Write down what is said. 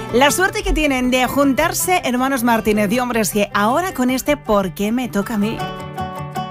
La suerte que tienen de juntarse hermanos Martínez y Hombres G ahora con este ¿Por qué me toca a mí?